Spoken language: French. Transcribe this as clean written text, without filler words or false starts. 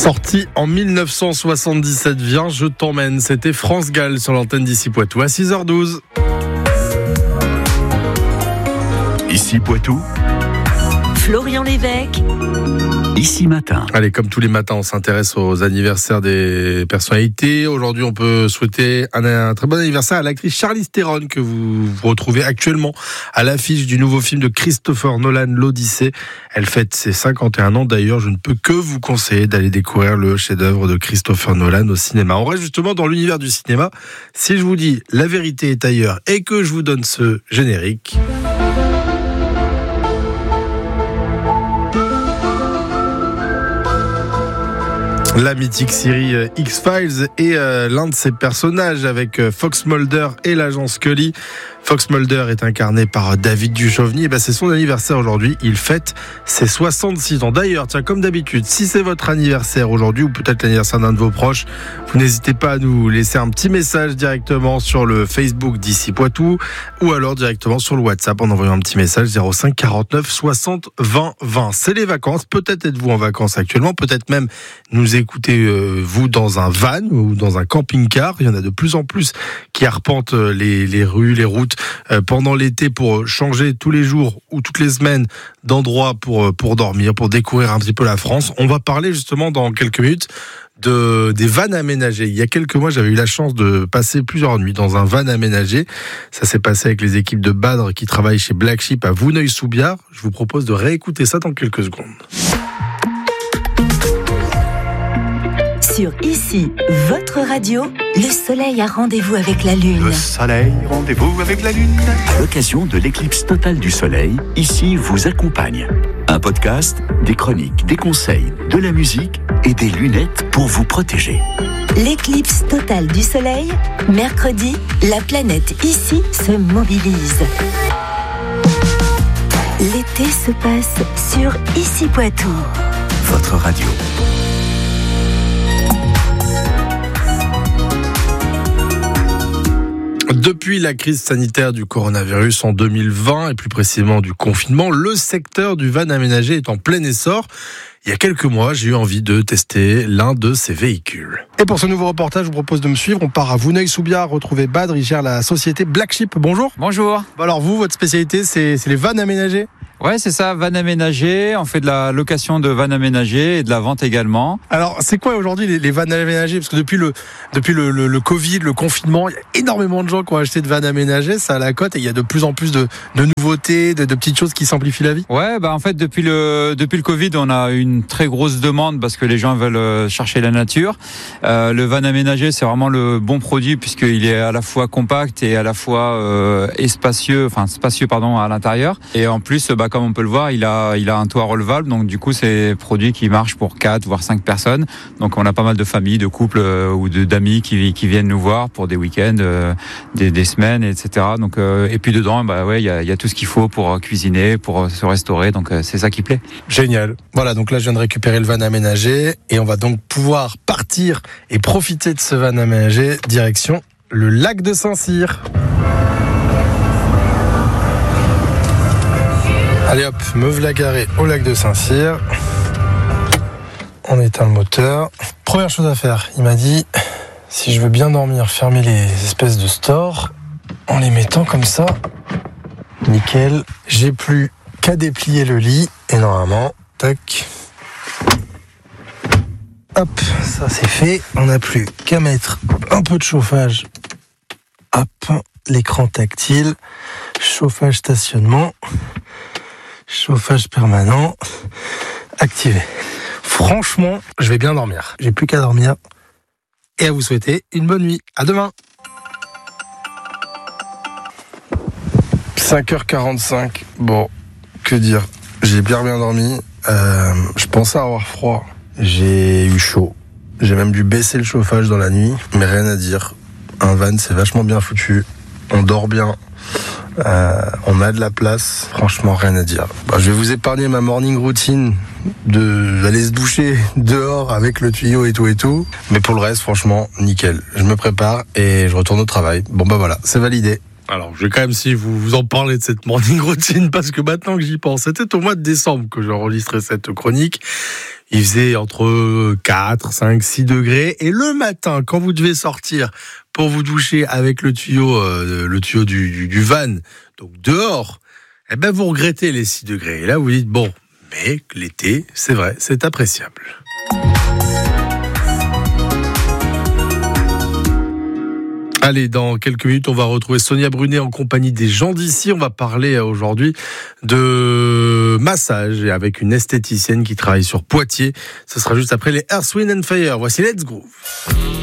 Sorti en 1977, Viens, je t'emmène. C'était France Gall sur l'antenne d'Ici Poitou à 6h12. Ici Poitou, Florian Lévesque. Ici Matin. Allez, comme tous les matins, on s'intéresse aux anniversaires des personnalités. Aujourd'hui, on peut souhaiter un très bon anniversaire à l'actrice Charlize Theron que vous retrouvez actuellement à l'affiche du nouveau film de Christopher Nolan, L'Odyssée. Elle fête ses 51 ans. D'ailleurs, je ne peux que vous conseiller d'aller découvrir le chef-d'œuvre de Christopher Nolan au cinéma. On reste justement dans l'univers du cinéma. Si je vous dis La vérité est ailleurs et que je vous donne ce générique... La mythique série X-Files est l'un de ses personnages avec Fox Mulder et l'agent Scully. Fox Mulder est incarné par David Duchovny. Et c'est son anniversaire aujourd'hui. Il fête ses 66 ans. D'ailleurs, tiens, comme d'habitude, si c'est votre anniversaire aujourd'hui ou peut-être l'anniversaire d'un de vos proches, vous n'hésitez pas à nous laisser un petit message directement sur le Facebook d'Ici Poitou ou alors directement sur le WhatsApp en envoyant un petit message 05 49 60 20 20. C'est les vacances. Peut-être êtes-vous en vacances actuellement. Peut-être même nous écoutez vous dans un van ou dans un camping-car. Il y en a de plus en plus qui arpentent les rues, les routes pendant l'été pour changer tous les jours ou toutes les semaines d'endroit pour dormir, pour découvrir un petit peu la France. On va parler justement dans quelques minutes des vannes aménagées. Il y a quelques mois, j'avais eu la chance de passer plusieurs nuits dans un van aménagé. Ça s'est passé avec les équipes de Badre qui travaillent chez Black Sheep à Vouneuil-sous-Biard. Je vous propose de réécouter ça dans quelques secondes. Sur Ici, votre radio, le soleil a rendez-vous avec la lune. Le soleil, rendez-vous avec la lune. À l'occasion de l'éclipse totale du soleil, Ici vous accompagne. Un podcast, des chroniques, des conseils, de la musique et des lunettes pour vous protéger. L'éclipse totale du soleil, mercredi, la planète Ici se mobilise. L'été se passe sur Ici Poitou. Votre radio. Depuis la crise sanitaire du coronavirus en 2020 et plus précisément du confinement, le secteur du van aménagé est en plein essor. Il y a quelques mois, j'ai eu envie de tester l'un de ces véhicules. Et pour ce nouveau reportage, je vous propose de me suivre. On part à Vouneuil-sous-Biard, retrouver Badre, il gère la société Black Sheep. Bonjour. Bonjour. Alors vous, votre spécialité, c'est les vannes aménagées ? Ouais, c'est ça, van aménagé. On fait de la location de van aménagé et de la vente également. Alors, c'est quoi aujourd'hui les vannes aménagées ? Parce que depuis le Covid, le confinement, il y a énormément de gens qui ont acheté de vannes aménagées, ça a la cote et il y a de plus en plus de nouveautés, de petites choses qui simplifient la vie. Ouais, en fait, depuis le Covid, on a une très grosse demande parce que les gens veulent chercher la nature. Le van aménagé, c'est vraiment le bon produit puisqu'il est à la fois compact et à la fois spacieux à l'intérieur. Et en plus, comme on peut le voir, il a un toit relevable, donc du coup c'est un produit qui marche pour 4 voire 5 personnes. Donc on a pas mal de familles, de couples ou d'amis qui viennent nous voir pour des week-ends, des semaines, etc. Donc et puis dedans, il y a tout ce qu'il faut pour cuisiner, pour se restaurer. Donc c'est ça qui plaît. Génial. Voilà, donc là je viens de récupérer le van aménagé et on va donc pouvoir partir et profiter de ce van aménagé direction le lac de Saint-Cyr. Allez hop, me voilà garé au lac de Saint-Cyr. On éteint le moteur. Première chose à faire, il m'a dit, si je veux bien dormir, fermer les espèces de stores en les mettant comme ça. Nickel. J'ai plus qu'à déplier le lit et normalement, tac. Hop, ça c'est fait. On n'a plus qu'à mettre un peu de chauffage. Hop, l'écran tactile, chauffage stationnement. Chauffage permanent activé. Franchement, je vais bien dormir. J'ai plus qu'à dormir et à vous souhaiter une bonne nuit. À demain. 5h45. Bon, que dire ? J'ai bien dormi. Je pensais avoir froid. J'ai eu chaud. J'ai même dû baisser le chauffage dans la nuit. Mais rien à dire. Un van, c'est vachement bien foutu. On dort bien. On a de la place, franchement rien à dire. Je vais vous épargner ma morning routine d'aller se doucher dehors avec le tuyau et tout. Mais pour le reste, franchement, nickel. Je me prépare et je retourne au travail. Bon voilà, c'est validé. Alors, je vais quand même si vous en parler de cette morning routine parce que maintenant que j'y pense, c'était au mois de décembre que j'enregistrais cette chronique. il faisait entre 4, 5, 6 degrés. Et le matin, quand vous devez sortir pour vous doucher avec le tuyau du van, donc dehors, eh ben vous regrettez les 6 degrés. Et là, vous dites, bon, mais l'été, c'est vrai, c'est appréciable. Allez, dans quelques minutes, on va retrouver Sonia Brunet en compagnie des gens d'ici. On va parler aujourd'hui de massage et avec une esthéticienne qui travaille sur Poitiers. Ce sera juste après les Earth, Wind & Fire. Voici Let's Groove.